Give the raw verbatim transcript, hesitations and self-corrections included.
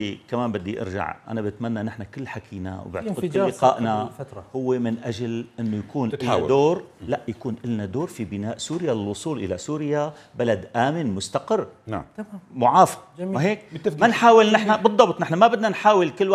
كمان بدي ارجع، انا بتمنى نحن كل حكينا وبعتقد كل لقائنا هو من اجل انه يكون لنا دور، لا يكون لنا دور في بناء سوريا للوصول الى سوريا بلد امن مستقر. نعم معافى. وهيك ما نحاول نحن بالضبط، نحن ما بدنا نحاول كل